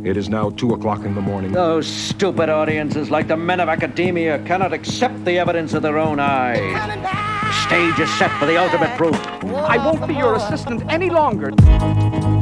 It is now 2 o'clock in the morning. Those stupid audiences, like the men of academia, cannot accept the evidence of their own eyes. Stage is set for the ultimate proof. I won't be your assistant any longer.